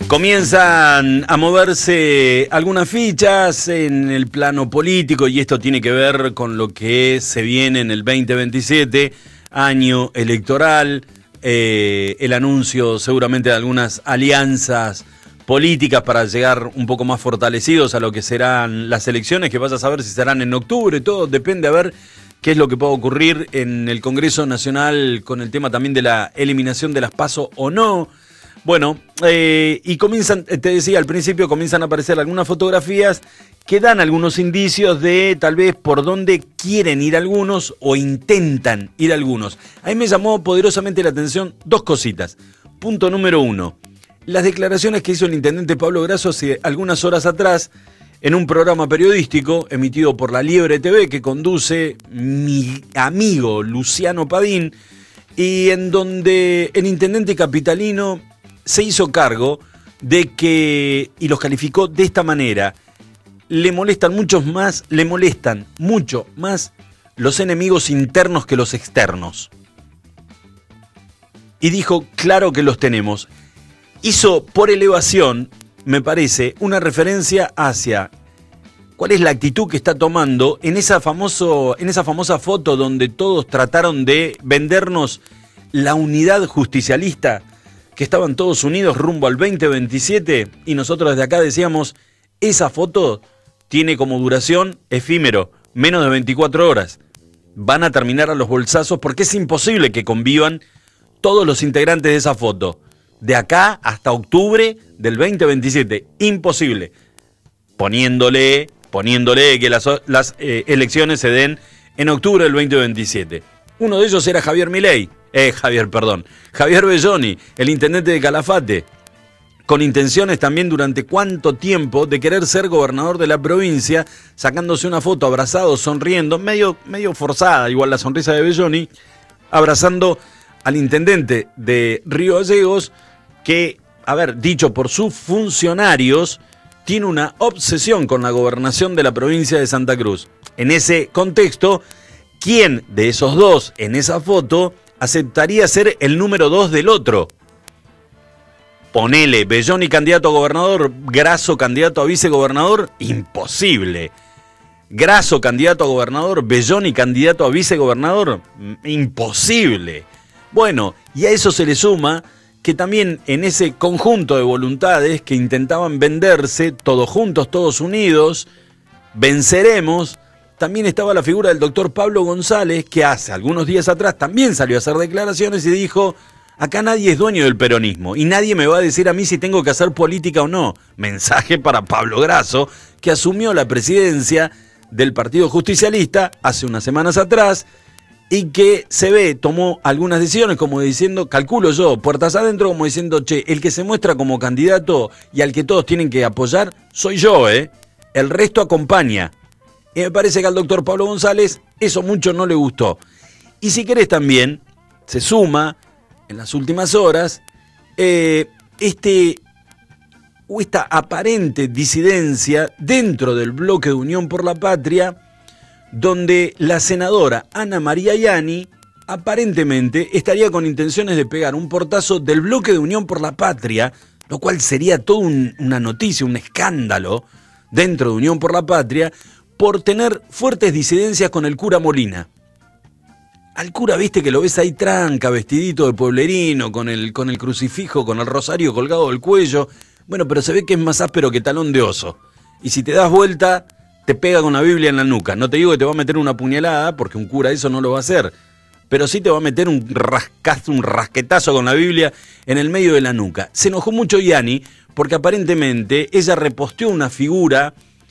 Comienzan a moverse algunas fichas en el plano político y esto tiene que ver con lo que se viene en el 2027, año electoral, el anuncio seguramente de algunas alianzas políticas para llegar un poco más fortalecidos a lo que serán las elecciones, que vas a saber si serán en octubre, todo depende a ver qué es lo que puede ocurrir en el Congreso Nacional con el tema también de la eliminación de las PASO o no. Bueno, y comienzan, te decía al principio, comienzan a aparecer algunas fotografías que dan algunos indicios de tal vez por dónde quieren ir algunos o intentan ir algunos. A mí me llamó poderosamente la atención dos cositas. Punto número uno, las declaraciones que hizo el intendente Pablo Grasso hace algunas horas atrás en un programa periodístico emitido por La Liebre TV que conduce mi amigo Luciano Padín y en donde el intendente capitalino se hizo cargo de que, y los calificó de esta manera, le molestan mucho más los enemigos internos que los externos. Y dijo, claro que los tenemos. Hizo por elevación, me parece, una referencia hacia cuál es la actitud que está tomando en esa famosa foto donde todos trataron de vendernos la unidad justicialista, que estaban todos unidos rumbo al 2027 y nosotros desde acá decíamos, esa foto tiene como duración efímero, menos de 24 horas. Van a terminar a los bolsazos porque es imposible que convivan todos los integrantes de esa foto. De acá hasta octubre del 2027, imposible. Poniéndole que las elecciones se den en octubre del 2027. Uno de ellos era Javier Belloni, el intendente de Calafate, con intenciones también durante cuánto tiempo de querer ser gobernador de la provincia, sacándose una foto abrazado, sonriendo, medio forzada, igual la sonrisa de Belloni, abrazando al intendente de Río Gallegos, que, dicho por sus funcionarios, tiene una obsesión con la gobernación de la provincia de Santa Cruz. En ese contexto, ¿quién de esos dos en esa foto aceptaría ser el número 2 del otro? Ponele, Belloni candidato a gobernador, Grasso candidato a vicegobernador, imposible. Grasso candidato a gobernador, Belloni candidato a vicegobernador, imposible. Bueno, y a eso se le suma que también en ese conjunto de voluntades que intentaban venderse, todos juntos, todos unidos, venceremos, también estaba la figura del doctor Pablo González, que hace algunos días atrás también salió a hacer declaraciones y dijo, acá nadie es dueño del peronismo y nadie me va a decir a mí si tengo que hacer política o no. Mensaje para Pablo Grasso, que asumió la presidencia del Partido Justicialista hace unas semanas atrás y que tomó algunas decisiones como diciendo, calculo yo, puertas adentro, como diciendo, el que se muestra como candidato y al que todos tienen que apoyar soy yo, el resto acompaña. Y me parece que al doctor Pablo González eso mucho no le gustó. Y si querés también, se suma en las últimas horas esta aparente disidencia dentro del bloque de Unión por la Patria, donde la senadora Ana María Yani aparentemente estaría con intenciones de pegar un portazo del bloque de Unión por la Patria, lo cual sería toda una noticia, un escándalo dentro de Unión por la Patria, por tener fuertes disidencias con el cura Molina. Al cura, viste que lo ves ahí tranca, vestidito de pueblerino, con el crucifijo, con el rosario colgado del cuello. Bueno, pero se ve que es más áspero que talón de oso. Y si te das vuelta, te pega con la Biblia en la nuca. No te digo que te va a meter una puñalada, porque un cura eso no lo va a hacer. Pero sí te va a meter un rasquetazo con la Biblia en el medio de la nuca. Se enojó mucho Yani, porque aparentemente ella reposteó una figura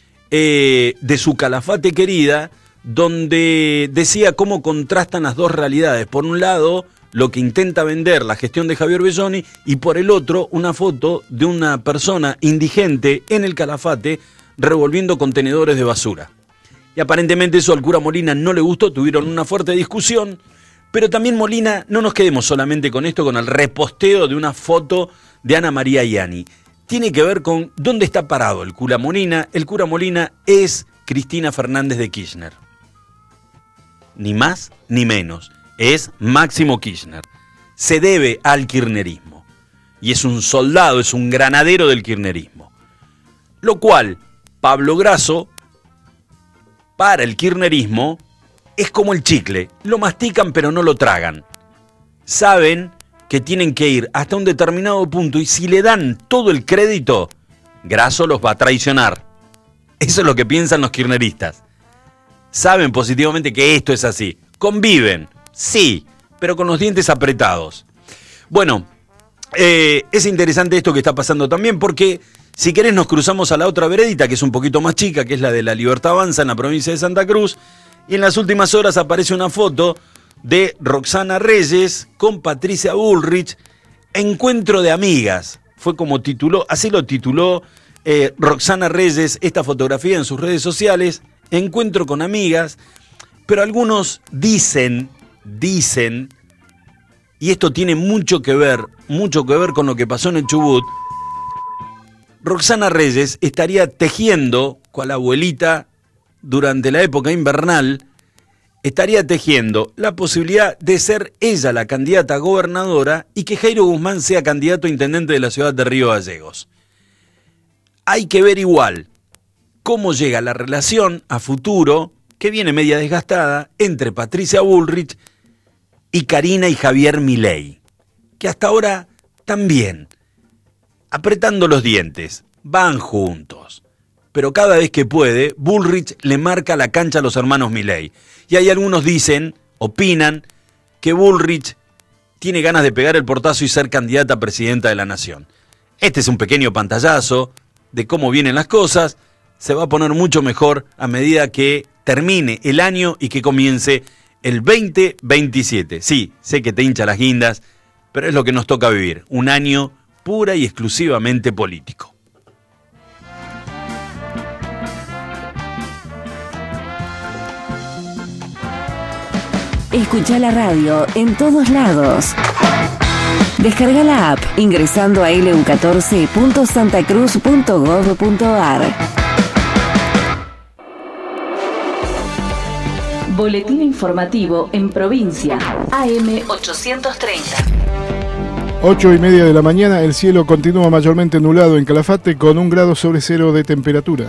de su Calafate querida, donde decía cómo contrastan las dos realidades. Por un lado, lo que intenta vender la gestión de Javier Belloni, y por el otro, una foto de una persona indigente en el Calafate revolviendo contenedores de basura. Y aparentemente eso al cura Molina no le gustó, tuvieron una fuerte discusión, pero también Molina, no nos quedemos solamente con esto, con el reposteo de una foto de Ana María Yani. Tiene que ver con dónde está parado el cura Molina. El cura Molina es Cristina Fernández de Kirchner. Ni más ni menos. Es Máximo Kirchner. Se debe al kirchnerismo. y es un soldado, es un granadero del kirchnerismo. Lo cual, Pablo Grasso, para el kirchnerismo, es como el chicle. Lo mastican pero no lo tragan. Saben que tienen que ir hasta un determinado punto y si le dan todo el crédito, Grasso los va a traicionar. Eso es lo que piensan los kirchneristas. Saben positivamente que esto es así. Conviven, sí, pero con los dientes apretados. Bueno, es interesante esto que está pasando también porque si querés nos cruzamos a la otra veredita, que es un poquito más chica, que es la de La Libertad Avanza en la provincia de Santa Cruz, y en las últimas horas aparece una foto de Roxana Reyes con Patricia Bullrich, encuentro de amigas. Fue como tituló, así lo tituló Roxana Reyes esta fotografía en sus redes sociales, encuentro con amigas, pero algunos dicen, y esto tiene mucho que ver con lo que pasó en el Chubut, Roxana Reyes estaría tejiendo, cual abuelita, durante la época invernal, estaría tejiendo la posibilidad de ser ella la candidata a gobernadora y que Jairo Guzmán sea candidato a intendente de la ciudad de Río Gallegos. Hay que ver igual cómo llega la relación a futuro, que viene media desgastada, entre Patricia Bullrich y Karina y Javier Milei, que hasta ahora también, apretando los dientes, van juntos. Pero cada vez que puede, Bullrich le marca la cancha a los hermanos Milei. Y hay algunos opinan, que Bullrich tiene ganas de pegar el portazo y ser candidata a presidenta de la nación. Este es un pequeño pantallazo de cómo vienen las cosas. Se va a poner mucho mejor a medida que termine el año y que comience el 2027. Sí, sé que te hincha las guindas, pero es lo que nos toca vivir. Un año pura y exclusivamente político. Escucha la radio en todos lados. Descarga la app ingresando a lu14.santacruz.gov.ar. Boletín informativo en provincia. AM 830. 8:30 de la mañana, el cielo continúa mayormente nublado en Calafate con 1 grado sobre cero de temperatura.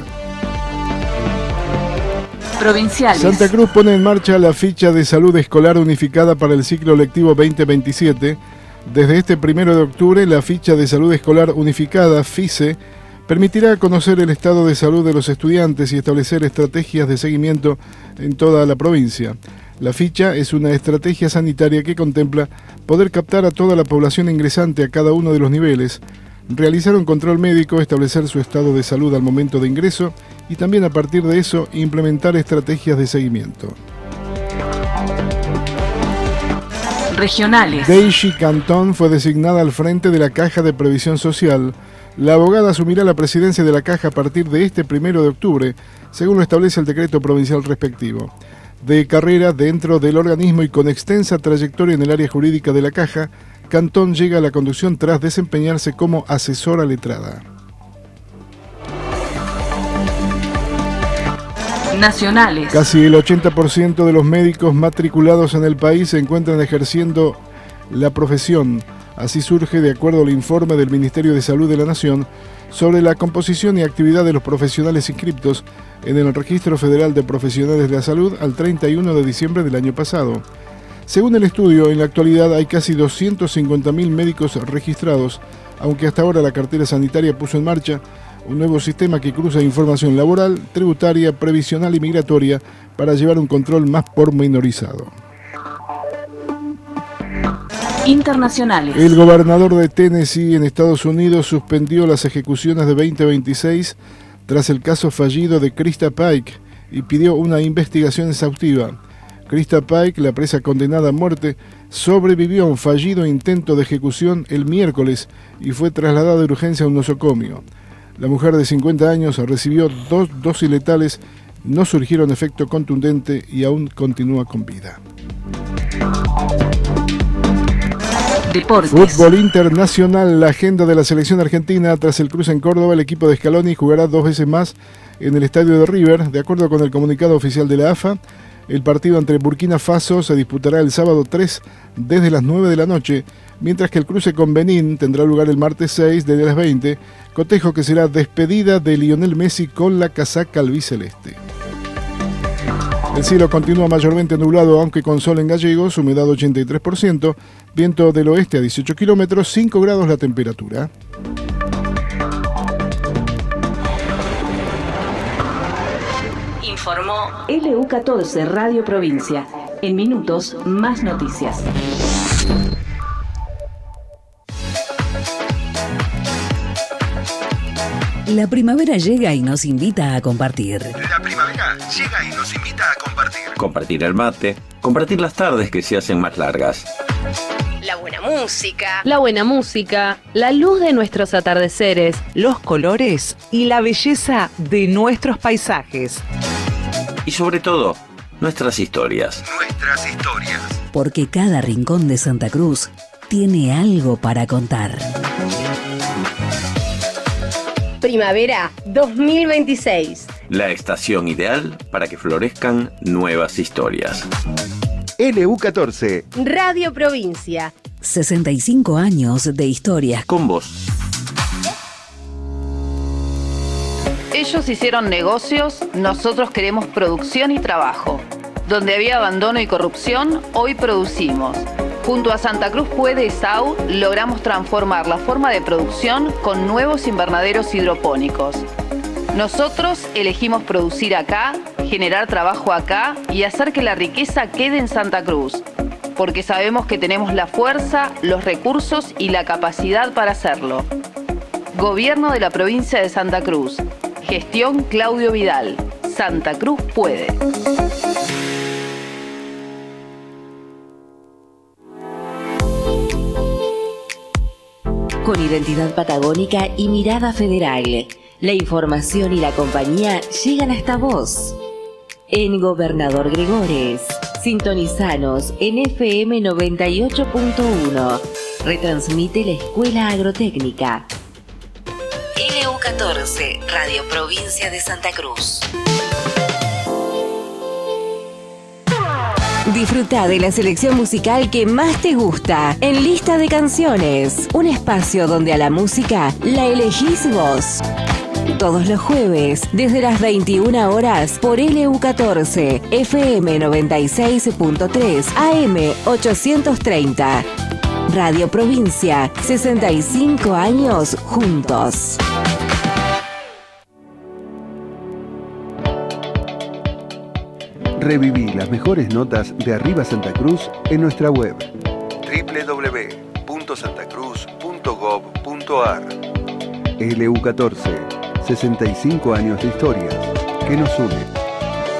Provinciales. Santa Cruz pone en marcha la ficha de salud escolar unificada para el ciclo lectivo 2027. Desde este 1 de octubre, la ficha de salud escolar unificada, FICE, permitirá conocer el estado de salud de los estudiantes y establecer estrategias de seguimiento en toda la provincia. La ficha es una estrategia sanitaria que contempla poder captar a toda la población ingresante a cada uno de los niveles, realizar un control médico, establecer su estado de salud al momento de ingreso y también a partir de eso implementar estrategias de seguimiento. Regionales. Daisy Cantón fue designada al frente de la Caja de Previsión Social. La abogada asumirá la presidencia de la Caja a partir de este 1 de octubre, según lo establece el decreto provincial respectivo. De carrera dentro del organismo y con extensa trayectoria en el área jurídica de la Caja, Cantón llega a la conducción tras desempeñarse como asesora letrada. Nacionales. Casi el 80% de los médicos matriculados en el país se encuentran ejerciendo la profesión. Así surge de acuerdo al informe del Ministerio de Salud de la Nación sobre la composición y actividad de los profesionales inscriptos en el Registro Federal de Profesionales de la Salud al 31 de diciembre del año pasado. Según el estudio, en la actualidad hay casi 250.000 médicos registrados, aunque hasta ahora la cartera sanitaria puso en marcha un nuevo sistema que cruza información laboral, tributaria, previsional y migratoria para llevar un control más pormenorizado. Internacionales. El gobernador de Tennessee en Estados Unidos suspendió las ejecuciones de 2026 tras el caso fallido de Krista Pike y pidió una investigación exhaustiva. Krista Pike, la presa condenada a muerte, sobrevivió a un fallido intento de ejecución el miércoles y fue trasladada de urgencia a un nosocomio. La mujer de 50 años recibió 2 dosis letales, no surgieron efecto contundente y aún continúa con vida. Deportes. Fútbol internacional, la agenda de la selección argentina. Tras el cruce en Córdoba, el equipo de Scaloni jugará 2 veces más en el estadio de River. De acuerdo con el comunicado oficial de la AFA, el partido entre Burkina Faso se disputará el sábado 3 desde las 9 de la noche, mientras que el cruce con Benín tendrá lugar el martes 6 desde las 20, cotejo que será despedida de Lionel Messi con la casaca albiceleste. El cielo continúa mayormente nublado, aunque con sol en Gallegos, humedad 83%, viento del oeste a 18 kilómetros, 5 grados la temperatura. Informó LU14 Radio Provincia. En minutos, más noticias. La primavera llega y nos invita a compartir. La primavera llega y nos invita a compartir. Compartir el mate, compartir las tardes que se hacen más largas. La buena música. La buena música, la luz de nuestros atardeceres, los colores y la belleza de nuestros paisajes. Y sobre todo, nuestras historias. Nuestras historias. Porque cada rincón de Santa Cruz tiene algo para contar. Primavera 2026. La estación ideal para que florezcan nuevas historias. LU14 Radio Provincia. 65 años de historia. Con vos. Ellos hicieron negocios, nosotros queremos producción y trabajo. Donde había abandono y corrupción, hoy producimos. Junto a Santa Cruz Puede y SAU, logramos transformar la forma de producción con nuevos invernaderos hidropónicos. Nosotros elegimos producir acá, generar trabajo acá y hacer que la riqueza quede en Santa Cruz, porque sabemos que tenemos la fuerza, los recursos y la capacidad para hacerlo. Gobierno de la provincia de Santa Cruz. Gestión Claudio Vidal. Santa Cruz Puede. Con identidad patagónica y mirada federal, la información y la compañía llegan hasta vos. En Gobernador Gregores, sintonizanos en FM 98.1. Retransmite la Escuela Agrotécnica. LU14, Radio Provincia de Santa Cruz. Disfruta de la selección musical que más te gusta en Lista de Canciones, un espacio donde a la música la elegís vos. Todos los jueves, desde las 21 horas, por LU14, FM 96.3, AM 830. Radio Provincia, 65 años juntos. Reviví las mejores notas de Arriba Santa Cruz en nuestra web www.santacruz.gov.ar. LU14, 65 años de historias que nos unen.